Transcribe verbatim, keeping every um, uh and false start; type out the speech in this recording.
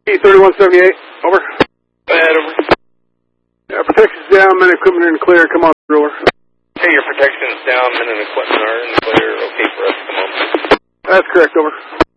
thirty-one seventy-eight, over. Bad, over. Yeah, protection's down, men and equipment are in the clear, come on, over. Hey, your protection's down, men and equipment are in the clear, okay for us, come on. That's correct, over.